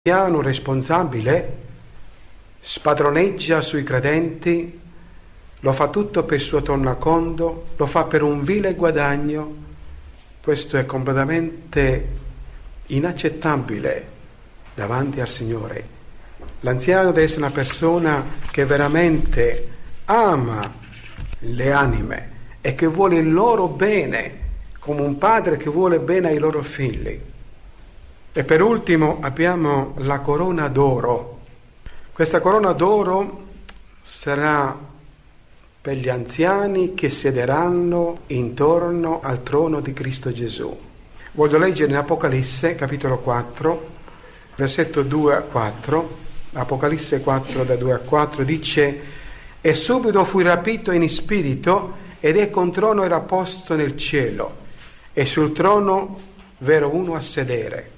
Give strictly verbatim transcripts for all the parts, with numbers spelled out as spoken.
Un responsabile spadroneggia sui credenti, lo fa tutto per il suo tornaconto, lo fa per un vile guadagno. Questo è completamente inaccettabile davanti al Signore. L'anziano deve essere una persona che veramente ama le anime e che vuole il loro bene, come un padre che vuole bene ai loro figli. E per ultimo abbiamo la corona d'oro. Questa corona d'oro sarà per gli anziani che siederanno intorno al trono di Cristo Gesù. Voglio leggere in Apocalisse, capitolo quattro, versetto due a quattro. Apocalisse quattro, da due a quattro, dice: «E subito fui rapito in spirito, ed ecco un trono era posto nel cielo, e sul trono v'era uno a sedere.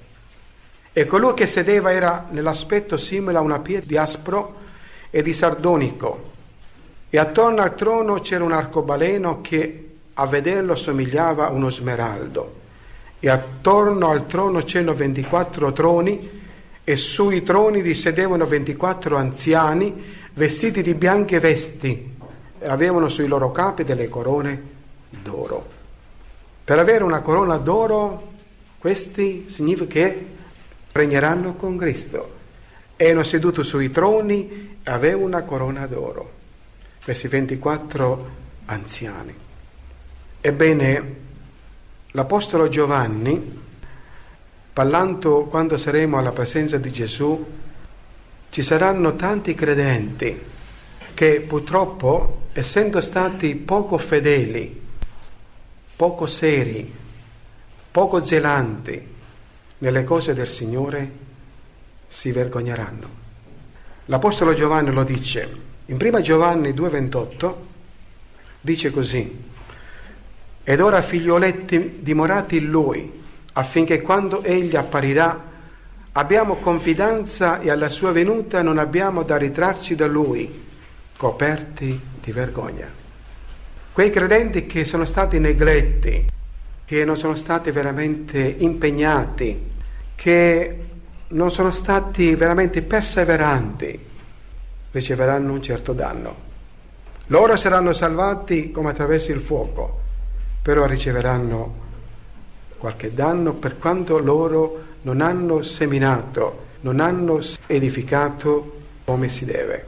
E colui che sedeva era nell'aspetto simile a una pietra di aspro e di sardonico, e attorno al trono c'era un arcobaleno che a vederlo somigliava a uno smeraldo, e attorno al trono c'erano ventiquattro troni, e sui troni vi sedevano ventiquattro anziani vestiti di bianche vesti, e avevano sui loro capi delle corone d'oro». Per avere una corona d'oro, questi significa che regneranno con Cristo. Erano seduti sui troni e avevano una corona d'oro, questi ventiquattro anziani. Ebbene, l'Apostolo Giovanni, parlando quando saremo alla presenza di Gesù, ci saranno tanti credenti che purtroppo, essendo stati poco fedeli, poco seri, poco zelanti nelle cose del Signore, si vergogneranno. L'Apostolo Giovanni lo dice in prima Giovanni due ventotto, dice così: «Ed ora, figlioletti, dimorate in Lui, affinché quando Egli apparirà abbiamo confidenza e alla sua venuta non abbiamo da ritrarci da Lui, coperti di vergogna». Quei credenti che sono stati negletti, che non sono stati veramente impegnati, che non sono stati veramente perseveranti, riceveranno un certo danno. Loro saranno salvati come attraverso il fuoco, però riceveranno qualche danno per quanto loro non hanno seminato, non hanno edificato come si deve.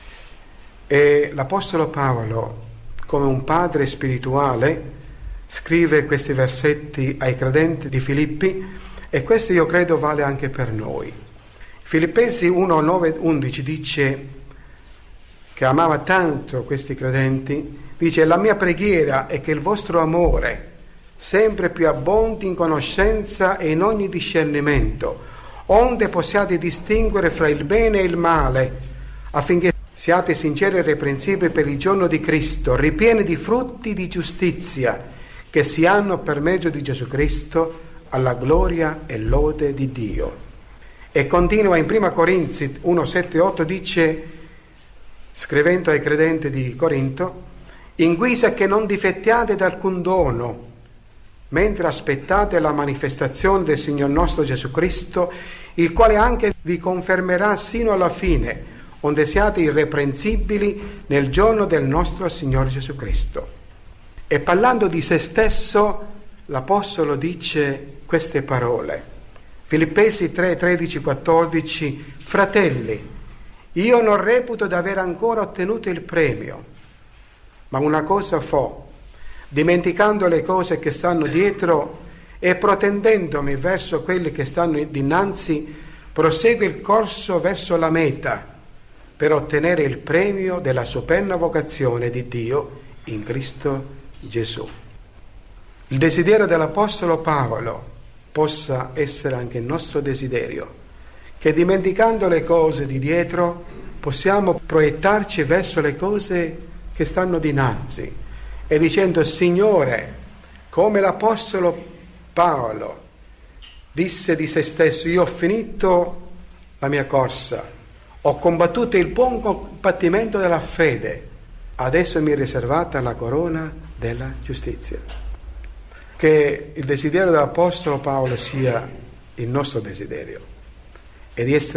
E l'Apostolo Paolo, come un padre spirituale, scrive questi versetti ai credenti di Filippi, e questo io credo vale anche per noi. Filippesi uno, nove, undici dice, che amava tanto questi credenti, dice: «La mia preghiera è che il vostro amore sempre più abbondi in conoscenza e in ogni discernimento, onde possiate distinguere fra il bene e il male, affinché siate sinceri e irreprensibili per il giorno di Cristo, ripieni di frutti di giustizia, che si hanno per mezzo di Gesù Cristo alla gloria e lode di Dio». E continua in prima Corinzi uno, sette, otto, dice, scrivendo ai credenti di Corinto: «In guisa che non difettiate d'alcun dono, mentre aspettate la manifestazione del Signor nostro Gesù Cristo, il quale anche vi confermerà sino alla fine, onde siate irreprensibili nel giorno del nostro Signore Gesù Cristo». E parlando di se stesso, l'Apostolo dice queste parole. Filippesi tre, tredici, quattordici: «Fratelli, io non reputo di aver ancora ottenuto il premio, ma una cosa fo, dimenticando le cose che stanno dietro e protendendomi verso quelli che stanno dinanzi, proseguo il corso verso la meta, per ottenere il premio della superna vocazione di Dio in Cristo Gesù». Il desiderio dell'Apostolo Paolo possa essere anche il nostro desiderio, che dimenticando le cose di dietro possiamo proiettarci verso le cose che stanno dinanzi e dicendo: «Signore», come l'Apostolo Paolo disse di se stesso: «Io ho finito la mia corsa, ho combattuto il buon combattimento della fede, adesso mi è riservata la corona della giustizia». Che il desiderio dell'Apostolo Paolo sia il nostro desiderio, e di essere